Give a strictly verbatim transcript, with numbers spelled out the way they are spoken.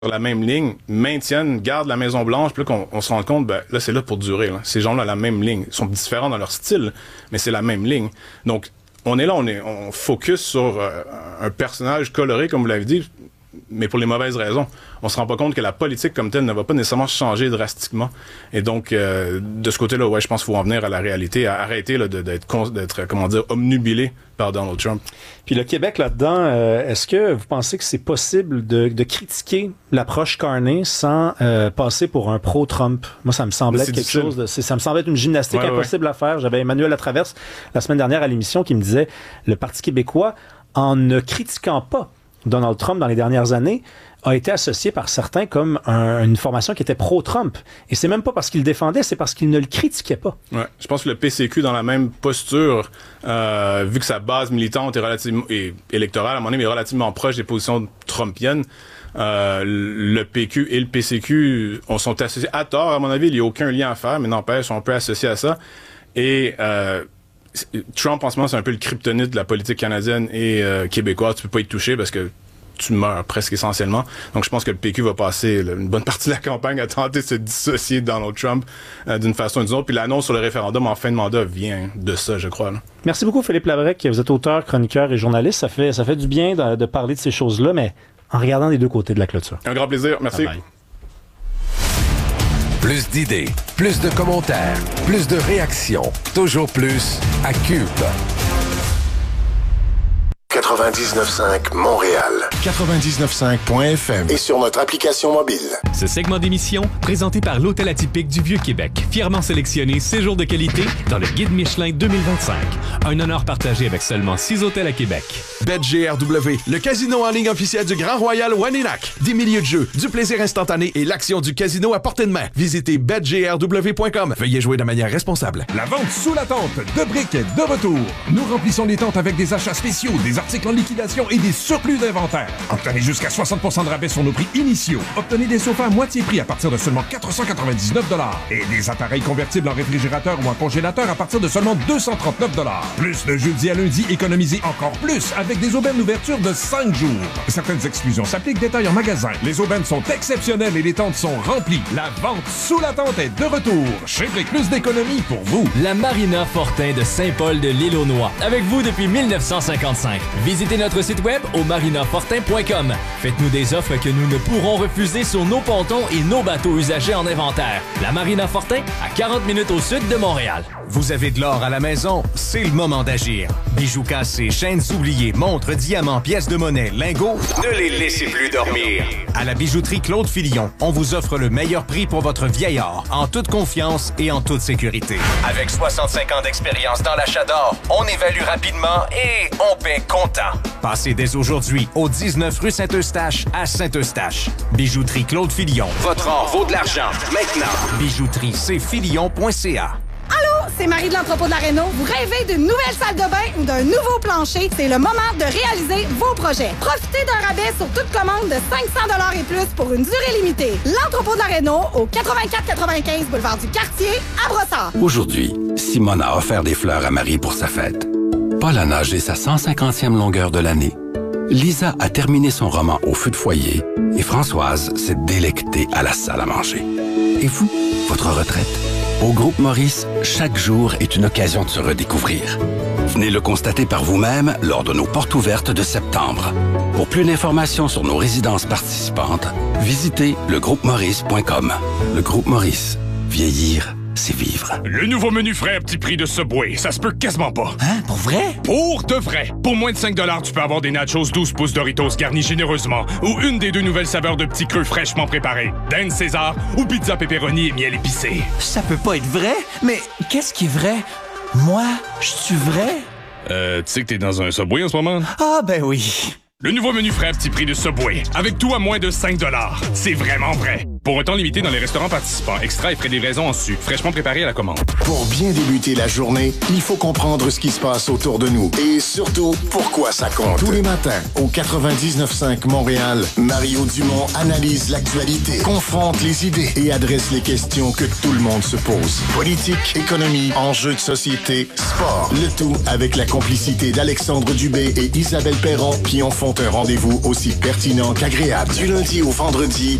la même ligne, maintiennent, gardent la Maison-Blanche, puis là, qu'on on se rend compte, ben là, c'est là pour durer. Là. Ces gens-là, la même ligne. Ils sont différents dans leur style, mais c'est la même ligne. Donc, on est là, on est, on focus sur euh, un personnage coloré, comme vous l'avez dit, mais pour les mauvaises raisons. On se rend pas compte que la politique comme telle ne va pas nécessairement changer drastiquement. Et donc, euh, de ce côté-là, ouais, je pense qu'il faut en venir à la réalité, à arrêter là, de, d'être, d'être, comment dire, omnubilé par Donald Trump. Puis le Québec, là-dedans, euh, est-ce que vous pensez que c'est possible de, de critiquer l'approche Carney sans euh, passer pour un pro-Trump? Moi, ça me semble être quelque difficile. chose de... C'est, ça me semble être une gymnastique ouais, impossible ouais. à faire. J'avais Emmanuel Latraverse la semaine dernière à l'émission qui me disait le Parti québécois, en ne critiquant pas Donald Trump dans les dernières années, a été associé par certains comme un, une formation qui était pro-Trump. Et c'est même pas parce qu'il le défendait, c'est parce qu'il ne le critiquait pas. Ouais, je pense que le P C Q, dans la même posture, euh, vu que sa base militante est relativement et électorale, à mon avis, est relativement proche des positions trumpiennes, euh, le P Q et le P C Q on sont associés à tort, à mon avis. Il n'y a aucun lien à faire, mais n'empêche, on peut associer à ça. Et euh, Trump, en ce moment, c'est un peu le kryptonite de la politique canadienne et euh, québécoise. Tu peux pas y toucher parce que tu meurs presque essentiellement. Donc, je pense que le P Q va passer là, une bonne partie de la campagne à tenter de se dissocier de Donald Trump euh, d'une façon ou d'une autre. Puis l'annonce sur le référendum en fin de mandat vient de ça, je crois. Là. Merci beaucoup, Philippe Labrec. Vous êtes auteur, chroniqueur et journaliste. Ça fait, ça fait du bien de, de parler de ces choses-là, mais en regardant les deux côtés de la clôture. Un grand plaisir. Merci. Bye bye. Plus d'idées, plus de commentaires, plus de réactions. Toujours plus à Cube. quatre-vingt-dix-neuf cinq Montréal. quatre-vingt-dix-neuf cinq point F M. Et sur notre application mobile. Ce segment d'émission, présenté par l'Hôtel Atypique du Vieux-Québec, fièrement sélectionné séjour de qualité dans le Guide Michelin deux mille vingt-cinq. Un honneur partagé avec seulement six hôtels à Québec. BetGRW, le casino en ligne officiel du Grand Royal Waninak. Des milliers de jeux, du plaisir instantané et l'action du casino à portée de main. Visitez bet G R W point com. Veuillez jouer de manière responsable. La vente sous la tente de briques est de retour. Nous remplissons les tentes avec des achats spéciaux, des articles en liquidation et des surplus d'inventaire. Obtenez jusqu'à soixante pour cent de rabais sur nos prix initiaux. Obtenez des sofas à moitié prix à partir de seulement quatre cent quatre-vingt-dix-neuf dollars et des appareils convertibles en réfrigérateur ou en congélateur à partir de seulement deux cent trente-neuf dollars. Plus de jeudi à lundi, économisez encore plus avec des aubaines d'ouverture de cinq jours. Certaines exclusions s'appliquent, détails en magasin. Les aubaines sont exceptionnelles et les tentes sont remplies. La vente sous la tente est de retour. Chez Brick, plus d'économies pour vous. La Marina Fortin de Saint-Paul de l'Île-aux-Noix. Avec vous depuis dix-neuf cent cinquante-cinq. Visitez notre site web au marina fortin point com. Faites-nous des offres que nous ne pourrons refuser sur nos pontons et nos bateaux usagés en inventaire. La Marina Fortin, à quarante minutes au sud de Montréal. Vous avez de l'or à la maison? C'est le moment d'agir. Bijoux cassés, chaînes oubliées, montres, diamants, pièces de monnaie, lingots, ne les laissez plus dormir. À la bijouterie Claude Filion, on vous offre le meilleur prix pour votre vieil or, en toute confiance et en toute sécurité. Avec soixante-cinq ans d'expérience dans l'achat d'or, on évalue rapidement et on paie comptant. Passez dès aujourd'hui au dix-neuf rue Saint-Eustache à Saint-Eustache. Bijouterie Claude Filion. Votre or vaut de l'argent. Maintenant. Bijouterie c filion point c a. Allô, c'est Marie de l'entrepôt de la Réno. Vous rêvez d'une nouvelle salle de bain ou d'un nouveau plancher? C'est le moment de réaliser vos projets. Profitez d'un rabais sur toute commande de cinq cents dollars et plus pour une durée limitée. L'entrepôt de la Réno au quatre-vingt-quatre quatre-vingt-quinze boulevard du Quartier à Brossard. Aujourd'hui, Simone a offert des fleurs à Marie pour sa fête. Paul a nagé sa cent cinquantième longueur de l'année. Lisa a terminé son roman au feu de foyer et Françoise s'est délectée à la salle à manger. Et vous, votre retraite? Au Groupe Maurice, chaque jour est une occasion de se redécouvrir. Venez le constater par vous-même lors de nos portes ouvertes de septembre. Pour plus d'informations sur nos résidences participantes, visitez le groupe maurice point com. Le Groupe Maurice, vieillir, c'est vivre. Le nouveau menu frais à petit prix de Subway, ça se peut quasiment pas. Hein? Pour vrai? Pour de vrai. Pour moins de cinq dollars, tu peux avoir des nachos douze pouces Doritos garnis généreusement ou une des deux nouvelles saveurs de petits creux fraîchement préparés. Dan César ou pizza pepperoni et miel épicé. Ça peut pas être vrai? Mais qu'est-ce qui est vrai? Moi, je suis vrai? Euh, tu sais que t'es dans un Subway en ce moment? Ah, ben oui. Le nouveau menu frais à petit prix de Subway, avec tout à moins de cinq dollars. C'est vraiment vrai. Pour un temps limité dans les restaurants participants, extra et frais de livraison en su, fraîchement préparé à la commande. Pour bien débuter la journée, il faut comprendre ce qui se passe autour de nous et surtout, pourquoi ça compte. Tous les matins, au quatre-vingt-dix-neuf cinq Montréal, Mario Dumont analyse l'actualité, confronte les idées et adresse les questions que tout le monde se pose. Politique, économie, enjeux de société, sport. Le tout avec la complicité d'Alexandre Dubé et Isabelle Perron qui en font un rendez-vous aussi pertinent qu'agréable. Du lundi au vendredi,